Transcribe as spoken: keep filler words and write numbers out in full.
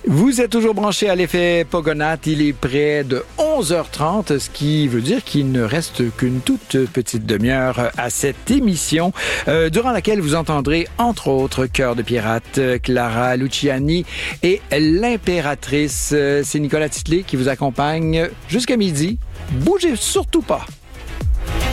Vous êtes toujours branché à l'effet Pogonath. Il est près de onze heures trente, ce qui veut dire qu'il ne reste qu'une toute petite demi-heure à cette émission, euh, durant laquelle vous entendrez, entre autres, Cœur de pirate, Clara Luciani et l'Impératrice. C'est Nicolas Titley qui vous accompagne jusqu'à midi. Bougez surtout pas.